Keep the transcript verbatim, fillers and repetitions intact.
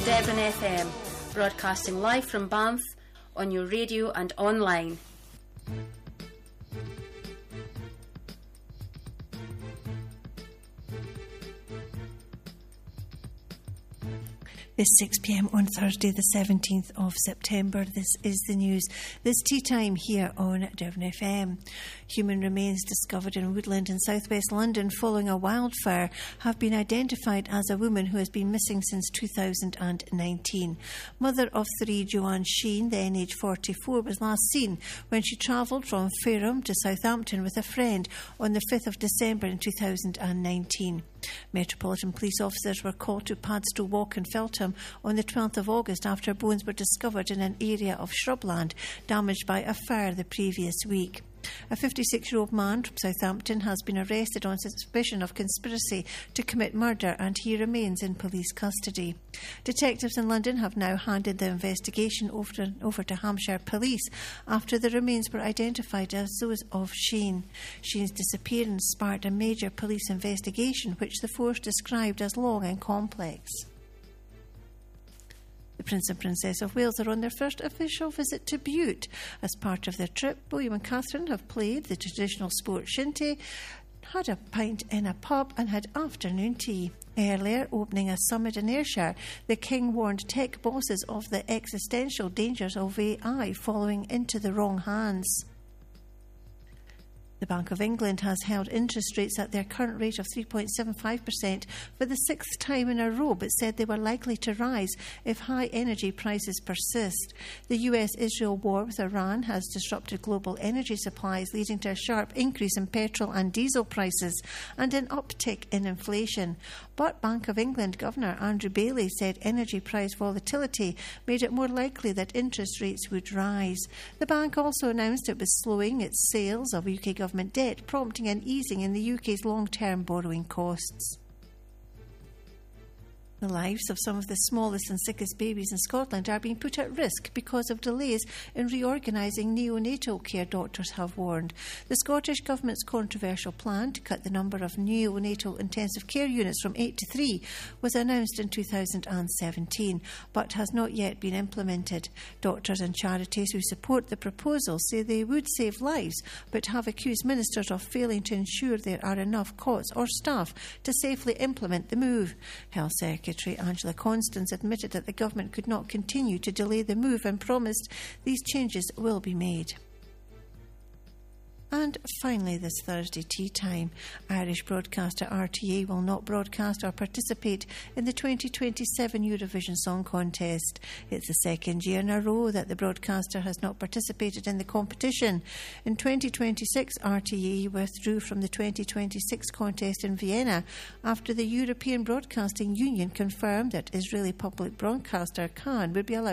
Devon F M, broadcasting live from Banff on your radio and online. It's six p m on Thursday the seventeenth of September. This is the news. This tea time here on Devon F M. Human remains discovered in woodland in southwest London following a wildfire have been identified as a woman who has been missing since two thousand nineteen. Mother of three, Joanne Sheen, then aged forty-four, was last seen when she travelled from Fareham to Southampton with a friend on the fifth of December in two thousand nineteen. Metropolitan Police officers were called to Padstow Walk in Feltham on the twelfth of August after bones were discovered in an area of shrubland damaged by a fire the previous week. A fifty-six-year-old man from Southampton has been arrested on suspicion of conspiracy to commit murder, and he remains in police custody. Detectives in London have now handed the investigation over, over to Hampshire Police after the remains were identified as those of Sheen. Sheen's disappearance sparked a major police investigation, which the force described as long and complex. The Prince and Princess of Wales are on their first official visit to Bute. As part of their trip, William and Catherine have played the traditional sport shinty, had a pint in a pub and had afternoon tea. Earlier, opening a summit in Ayrshire, the King warned tech bosses of the existential dangers of A I falling into the wrong hands. The Bank of England has held interest rates at their current rate of three point seven five percent for the sixth time in a row, but said they were likely to rise if high energy prices persist. The U S Israel war with Iran has disrupted global energy supplies, leading to a sharp increase in petrol and diesel prices and an uptick in inflation. But Bank of England Governor Andrew Bailey said energy price volatility made it more likely that interest rates would rise. The bank also announced it was slowing its sales of U K government debt, prompting an easing in the U K's long-term borrowing costs. The lives of some of the smallest and sickest babies in Scotland are being put at risk because of delays in reorganising neonatal care, doctors have warned. The Scottish Government's controversial plan to cut the number of neonatal intensive care units from eight to three was announced in two thousand seventeen, but has not yet been implemented. Doctors and charities who support the proposal say they would save lives, but have accused ministers of failing to ensure there are enough cots or staff to safely implement the move. Health Secretary Angela Constance admitted that the government could not continue to delay the move and promised these changes will be made. And finally, this Thursday tea time, Irish broadcaster R T A will not broadcast or participate in the twenty twenty-seven Eurovision Song Contest. It's the second year in a row that the broadcaster has not participated in the competition. In twenty twenty-six, R T A withdrew from the twenty twenty-six contest in Vienna after the European Broadcasting Union confirmed that Israeli public broadcaster Khan would be allowed